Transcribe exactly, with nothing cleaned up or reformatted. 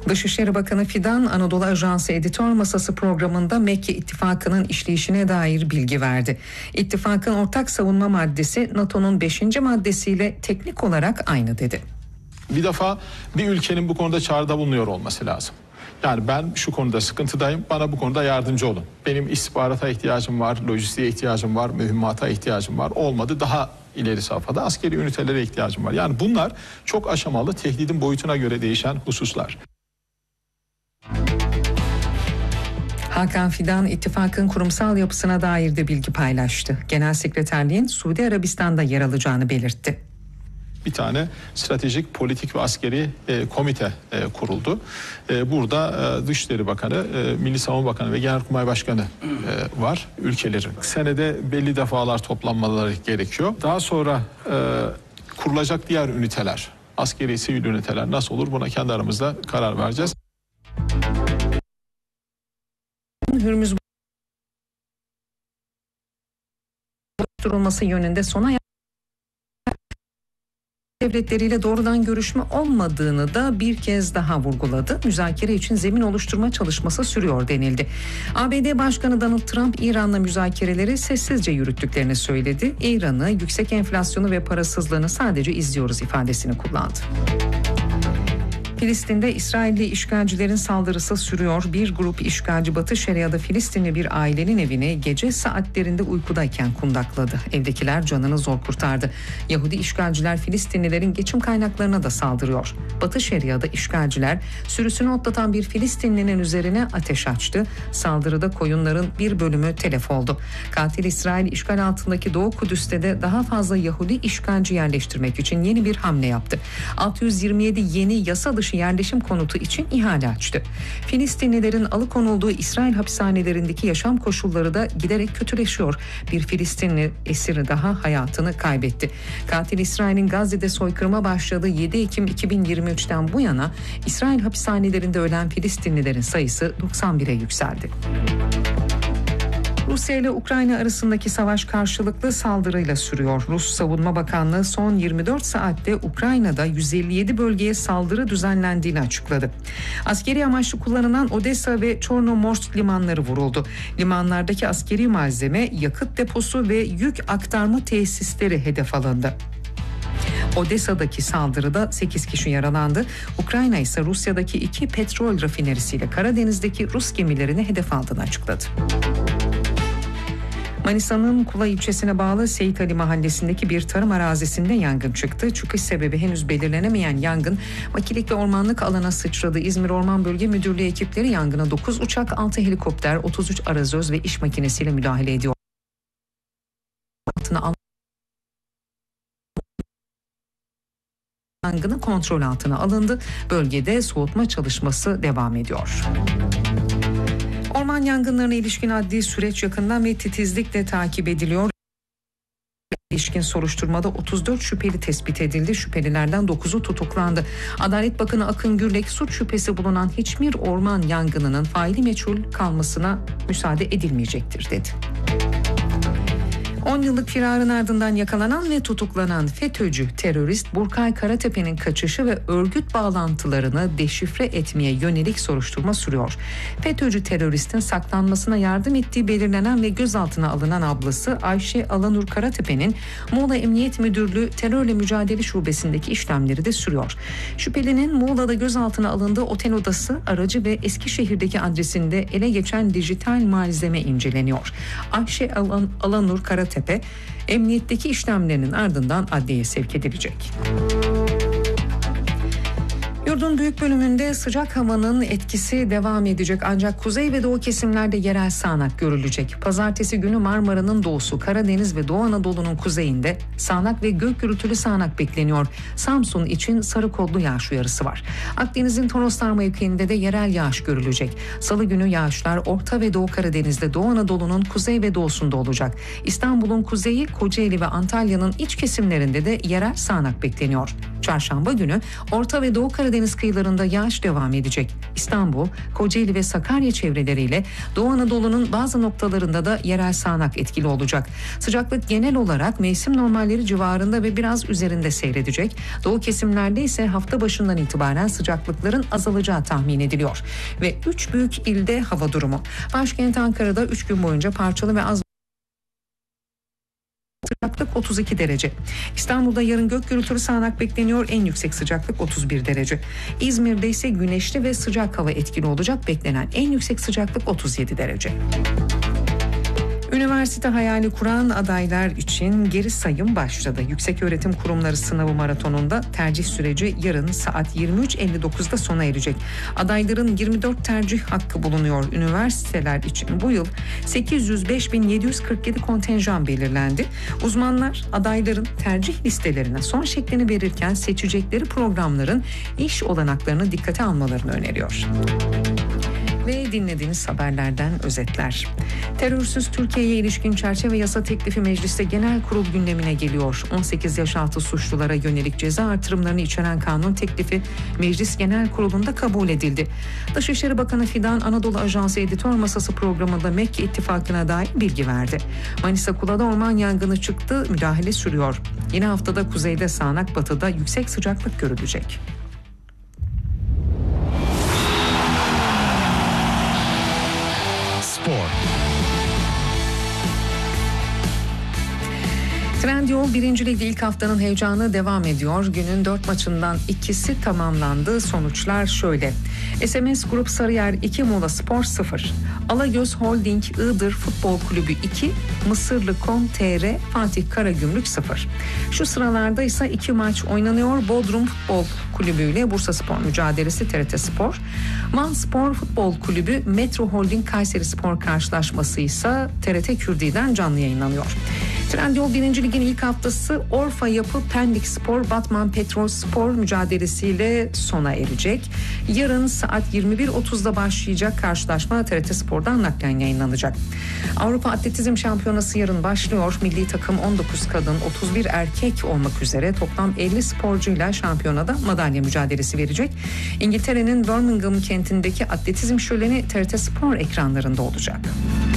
Dışişleri Bakanı Fidan, Anadolu Ajansı Editör Masası programında Mekke İttifakı'nın işleyişine dair bilgi verdi. İttifakın ortak savunma maddesi NATO'nun beşinci maddesiyle teknik olarak aynı dedi. Bir defa bir ülkenin bu konuda çağrıda bulunuyor olması lazım. Yani ben şu konuda sıkıntıdayım, bana bu konuda yardımcı olun. Benim istihbarata ihtiyacım var, lojistiğe ihtiyacım var, mühimmata ihtiyacım var. Olmadı, daha ileri safhada askeri ünitelere ihtiyacım var. Yani bunlar çok aşamalı, tehdidin boyutuna göre değişen hususlar. Hakan Fidan, ittifakın kurumsal yapısına dair de bilgi paylaştı. Genel Sekreterliğin Suudi Arabistan'da yer alacağını belirtti. Bir tane stratejik, politik ve askeri e, komite e, kuruldu. E, burada e, Dışişleri Bakanı, e, Milli Savunma Bakanı ve Genelkurmay Başkanı e, var ülkelerin. Senede belli defalar toplanmaları gerekiyor. Daha sonra e, kurulacak diğer üniteler, askeri, sivil üniteler nasıl olur, buna kendi aramızda karar vereceğiz. Hürmüz durulması yönünde sona devletleriyle doğrudan görüşme olmadığını da bir kez daha vurguladı. Müzakere için zemin oluşturma çalışması sürüyor denildi. A B D Başkanı Donald Trump, İran'la müzakereleri sessizce yürüttüklerini söyledi. İran'ı, yüksek enflasyonu ve parasızlığını sadece izliyoruz ifadesini kullandı. Filistin'de İsrailli işgalcilerin saldırısı sürüyor. Bir grup işgalci Batı Şeria'da Filistinli bir ailenin evini gece saatlerinde uykudayken kundakladı. Evdekiler canını zor kurtardı. Yahudi işgalciler Filistinlilerin geçim kaynaklarına da saldırıyor. Batı Şeria'da işgalciler sürüsünü otlatan bir Filistinlinin üzerine ateş açtı. Saldırıda koyunların bir bölümü telef oldu. Katil İsrail işgal altındaki Doğu Kudüs'te de daha fazla Yahudi işgalci yerleştirmek için yeni bir hamle yaptı. altı yüz yirmi yedi yeni yasa dışı yerleşim konutu için ihale açtı. Filistinlilerin alıkonulduğu İsrail hapishanelerindeki yaşam koşulları da giderek kötüleşiyor. Bir Filistinli esiri daha hayatını kaybetti. Katil İsrail'in Gazze'de soykırıma başladığı yedi Ekim iki bin yirmi üçten bu yana İsrail hapishanelerinde ölen Filistinlilerin sayısı doksan bire yükseldi. Rusya ile Ukrayna arasındaki savaş karşılıklı saldırıyla sürüyor. Rus Savunma Bakanlığı son yirmi dört saatte Ukrayna'da yüz elli yedi bölgeye saldırı düzenlendiğini açıkladı. Askeri amaçlı kullanılan Odessa ve Çornomorsk limanları vuruldu. Limanlardaki askeri malzeme, yakıt deposu ve yük aktarma tesisleri hedef alındı. Odessa'daki saldırıda sekiz kişi yaralandı. Ukrayna ise Rusya'daki iki petrol rafinerisiyle Karadeniz'deki Rus gemilerini hedef aldığını açıkladı. Manisa'nın Kula ilçesine bağlı Seyit Ali mahallesindeki bir tarım arazisinde yangın çıktı. Çıkış sebebi henüz belirlenemeyen yangın makilik ve ormanlık alana sıçradı. İzmir Orman Bölge Müdürlüğü ekipleri yangına dokuz uçak, altı helikopter, otuz üç arazöz ve iş makinesiyle müdahale ediyor. Yangını kontrol altına alındı. Bölgede soğutma çalışması devam ediyor. Orman yangınlarına ilişkin adli süreç yakından ve titizlikle takip ediliyor. İlişkin soruşturmada otuz dört şüpheli tespit edildi. Şüphelilerden dokuzu tutuklandı. Adalet Bakanı Akın Gürlek, suç şüphesi bulunan hiçbir orman yangınının faili meçhul kalmasına müsaade edilmeyecektir dedi. on yıllık firarın ardından yakalanan ve tutuklanan FETÖ'cü terörist Burkay Karatepe'nin kaçışı ve örgüt bağlantılarını deşifre etmeye yönelik soruşturma sürüyor. FETÖ'cü teröristin saklanmasına yardım ettiği belirlenen ve gözaltına alınan ablası Ayşe Alanur Karatepe'nin Muğla Emniyet Müdürlüğü Terörle Mücadele Şubesi'ndeki işlemleri de sürüyor. Şüphelinin Muğla'da gözaltına alındığı otel odası, aracı ve Eskişehir'deki adresinde ele geçen dijital malzeme inceleniyor. Ayşe Alan, Alanur Karatepe emniyetteki işlemlerinin ardından adliyeye sevk edilecek. Yurdun büyük bölümünde sıcak havanın etkisi devam edecek ancak kuzey ve doğu kesimlerde yerel sağanak görülecek. Pazartesi günü Marmara'nın doğusu, Karadeniz ve Doğu Anadolu'nun kuzeyinde sağanak ve gök gürültülü sağanak bekleniyor. Samsun için sarı kodlu yağış uyarısı var. Akdeniz'in Toroslar mevkiinde de yerel yağış görülecek. Salı günü yağışlar Orta ve Doğu Karadeniz'de, Doğu Anadolu'nun kuzey ve doğusunda olacak. İstanbul'un kuzeyi, Kocaeli ve Antalya'nın iç kesimlerinde de yerel sağanak bekleniyor. Çarşamba günü Orta ve Doğu Karadeniz kıyılarında yağış devam edecek. İstanbul, Kocaeli ve Sakarya çevreleriyle Doğu Anadolu'nun bazı noktalarında da yerel sağanak etkili olacak. Sıcaklık genel olarak mevsim normalleri civarında ve biraz üzerinde seyredecek. Doğu kesimlerde ise hafta başından itibaren sıcaklıkların azalacağı tahmin ediliyor. Ve üç büyük ilde hava durumu. Başkent Ankara'da üç gün boyunca parçalı ve az sıcaklık otuz iki derece. İstanbul'da yarın gök gürültülü sağanak bekleniyor. En yüksek sıcaklık otuz bir derece. İzmir'de ise güneşli ve sıcak hava etkili olacak. Beklenen en yüksek sıcaklık otuz yedi derece. Üniversite hayali kuran adaylar için geri sayım başladı. Yükseköğretim Kurumları sınavı maratonunda tercih süreci yarın saat yirmi üç elli dokuzda sona erecek. Adayların yirmi dört tercih hakkı bulunuyor. Üniversiteler için bu yıl sekiz yüz beş bin yedi yüz kırk yedi kontenjan belirlendi. Uzmanlar adayların tercih listelerine son şeklini verirken seçecekleri programların iş olanaklarını dikkate almalarını öneriyor. Ve dinlediğiniz haberlerden özetler. Terörsüz Türkiye'ye ilişkin çerçeve yasa teklifi mecliste genel kurul gündemine geliyor. on sekiz yaş altı suçlulara yönelik ceza artırımlarını içeren kanun teklifi Meclis Genel Kurulu'nda kabul edildi. Dışişleri Bakanı Fidan Anadolu Ajansı Editör Masası programında Mekke İttifakı'na dair bilgi verdi. Manisa Kula'da orman yangını çıktı, müdahale sürüyor. Yine haftada kuzeyde sağanak, batıda yüksek sıcaklık görülecek. Spor. Trendyol birinci Lig'de ilk haftanın heyecanı devam ediyor. Günün dört maçından ikisi tamamlandı. Sonuçlar şöyle. S M S Grup Sarıyer iki, Muğla Spor sıfır. Alagöz Holding Iğdır Futbol Kulübü iki, Mısırlı Kom T R Fatih Karagümrük sıfır. Şu sıralarda ise iki maç oynanıyor. Bodrum Futbol Kulübü ile Bursaspor mücadelesi T R T Spor. Van Spor Futbol Kulübü Metro Holding Kayseri Spor karşılaşması ise T R T Kürdi'den canlı yayınlanıyor. Trendyol birinci Lig'in ilk haftası Orfa Yapı Pendik Spor Batman Petrol Spor mücadelesiyle sona erecek. Yarın saat yirmi bir otuzda başlayacak karşılaşma T R T Spor'dan naklen yayınlanacak. Avrupa Atletizm Şampiyonası yarın başlıyor. Milli takım on dokuz kadın, otuz bir erkek olmak üzere toplam elli sporcuyla şampiyonada madalya mücadelesi verecek. İngiltere'nin Birmingham kentindeki atletizm şöleni T R T Spor ekranlarında olacak.